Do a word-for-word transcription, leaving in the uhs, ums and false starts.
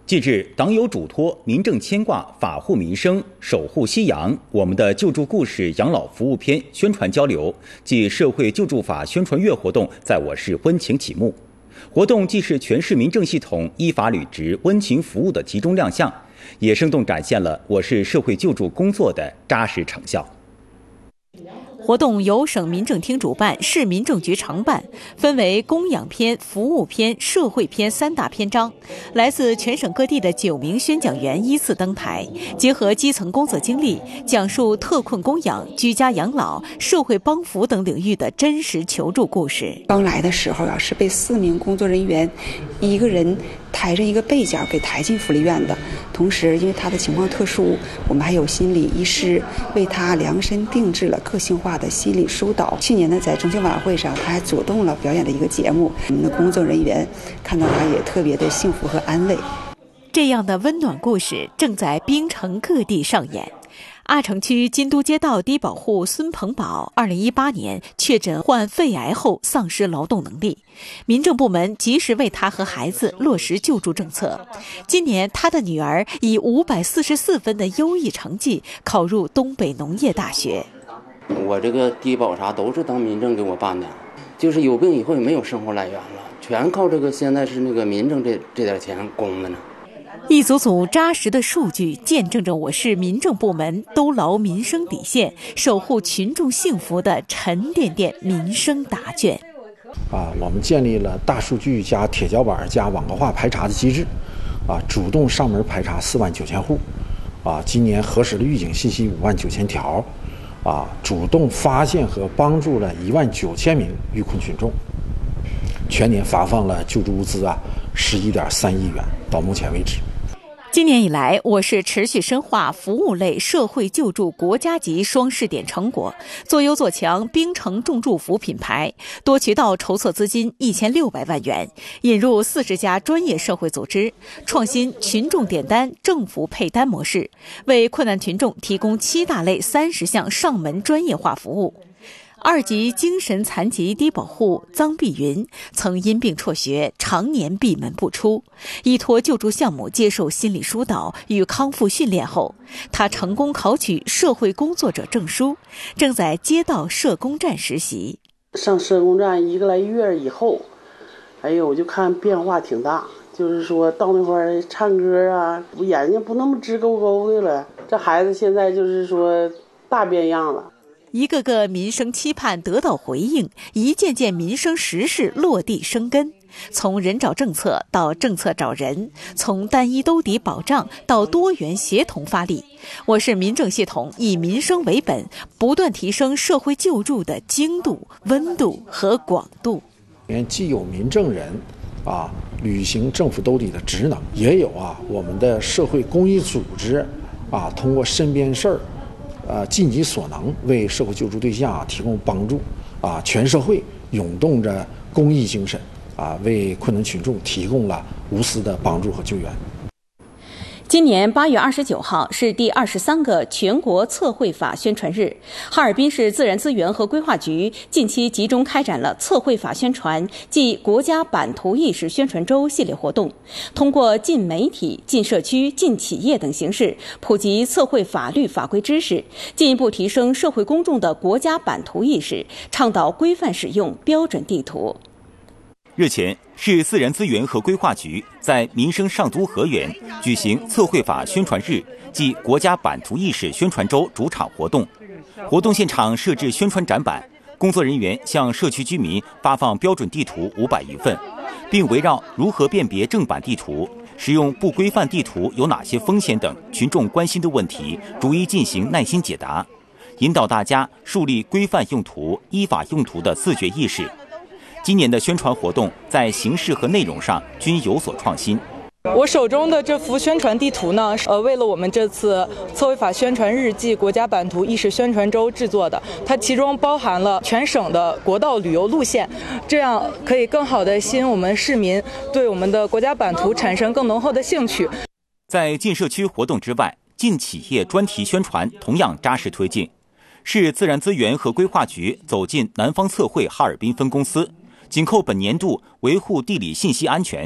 近日，党有嘱托，民政牵挂，法护民生，守护夕阳，我们的救助故事养老服务篇宣传交流暨社会救助法宣传月活动在我市温情启幕。活动既是全市民政系统依法履职温情服务的集中亮相，也生动展现了我市社会救助工作的扎实成效。 活动由省民政厅主办，市民政局承办，分为供养篇、服务篇、社会篇三大篇章。来自全省各地的九名宣讲员依次登台，结合基层工作经历，讲述特困供养、居家养老、社会帮扶等领域的真实求助故事。 刚来的时候啊，是被四名工作人员一个人抬着一个被角给抬进福利院的。同时，因为他的情况特殊，我们还有心理医师为他量身定制了个性化的心理疏导。去年呢，在中秋晚会上，他还主动了表演了一个节目，我们的工作人员看到他也特别的幸福和安慰。 这样的温暖故事正在槟城各地上演。阿城区金都街道低保户孙鹏宝二零一八年确诊患肺癌后丧失劳动能力，民政部门及时为他和孩子落实救助政策。今年他的女儿以五百四十四分的优异成绩考入东北农业大学。 我这个低保啥都是当民政给我办的，就是有病以后也没有生活来源了，全靠这个现在是那个民政这这点钱供的呢。 一组组扎实的数据见证着我市民政部门都牢民生底线、守护群众幸福的沉甸甸民生答卷。 啊，我们建立了大数据加铁脚板加网格化排查的机制，啊，主动上门排查四万九千户，啊，今年核实了预警信息五万九千条，啊，主动发现和帮助了一万九千名遇困群众，全年发放了救助物资啊十一点三亿元，到目前为止。 今年以来，我市持续深化服务类社会救助国家级双试点成果，做优做强槟城众助服品牌，多渠道筹措资金一千六百万元，引入四十家专业社会组织，创新群众点单、政府配单模式，为困难群众提供七大类三十项上门专业化服务。二级精神残疾低保户臧碧云曾因病辍学，常年闭门不出。依托救助项目接受心理疏导与康复训练后，他成功考取社会工作者证书，正在街道社工站实习。 上社工站一个来月以后，哎呦，我就看变化挺大，就是说到那块儿唱歌啊，眼睛不那么直勾勾的了。这孩子现在就是说大变样了。 一个个民生期盼得到回应，一件件民生实事落地生根。从人找政策到政策找人，从单一兜底保障到多元协同发力，我市民政系统以民生为本，不断提升社会救助的精度、温度和广度。 既有民政人啊履行政府兜底的职能，也有啊我们的社会公益组织啊通过身边事儿呃，尽己所能为社会救助对象、啊、提供帮助，啊，全社会涌动着公益精神，啊，为困难群众提供了无私的帮助和救援。 今年八月二十九号是第二十三个全国测绘法宣传日，哈尔滨市自然资源和规划局近期集中开展了测绘法宣传暨国家版图意识宣传周系列活动，通过进媒体、进社区、进企业等形式普及测绘法律法规知识，进一步提升社会公众的国家版图意识，倡导规范使用标准地图。 日前，市自然资源和规划局在民生上都河源举行测绘法宣传日暨国家版图意识宣传周主场活动。活动现场设置宣传展板，工作人员向社区居民发放标准地图五百余份，并围绕如何辨别正版地图、使用不规范地图有哪些风险等群众关心的问题，逐一进行耐心解答，引导大家树立规范用途、依法用途的自觉意识。今年的宣传活动在形式和内容上均有所创新。 我手中的这幅宣传地图呢，呃，为了我们这次测绘法宣传日暨国家版图意识宣传周制作的。它其中包含了全省的国道旅游路线，这样可以更好地吸引我们市民对我们的国家版图产生更浓厚的兴趣。 在进社区活动之外，进企业专题宣传同样扎实推进。市自然资源和规划局走进南方测绘哈尔滨分公司，紧扣本年度维护地理信息安全